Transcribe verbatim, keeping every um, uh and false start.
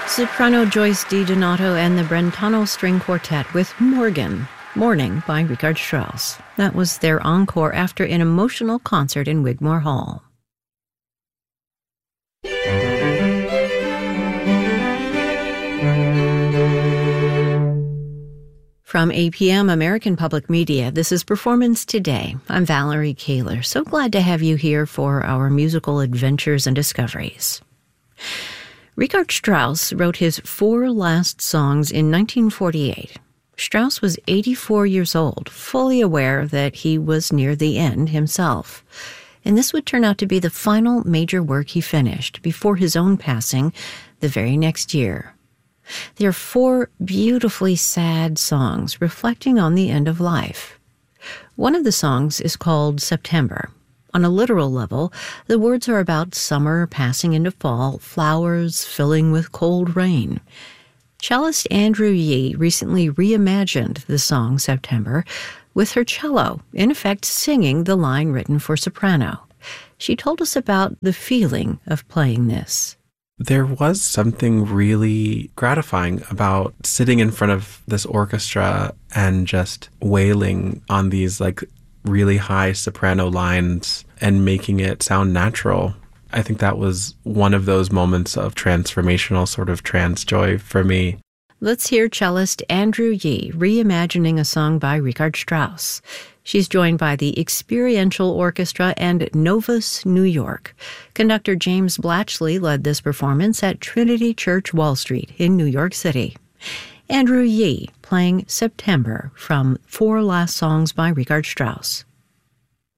Soprano Joyce DiDonato and the Brentano String Quartet with Morgan, Morning by Richard Strauss. That was their encore after an emotional concert in Wigmore Hall. From A P M American Public Media, this is Performance Today. I'm Valerie Kaler. So glad to have you here for our musical adventures and discoveries. Richard Strauss wrote his four last songs in nineteen forty-eight. Strauss was eighty-four years old, fully aware that he was near the end himself. And this would turn out to be the final major work he finished before his own passing the very next year. There are four beautifully sad songs reflecting on the end of life. One of the songs is called September. On a literal level, the words are about summer passing into fall, flowers filling with cold rain. Cellist Andrew Yee recently reimagined the song September with her cello, in effect singing the line written for soprano. She told us about the feeling of playing this. There was something really gratifying about sitting in front of this orchestra and just wailing on these like really high soprano lines and making it sound natural. I think that was one of those moments of transformational sort of trance joy for me. Let's hear cellist Andrew Yee reimagining a song by Richard Strauss. She's joined by the Experiential Orchestra and Novus New York. Conductor James Blatchley led this performance at Trinity Church, Wall Street in New York City. Andrew Yee playing September from Four Last Songs by Richard Strauss.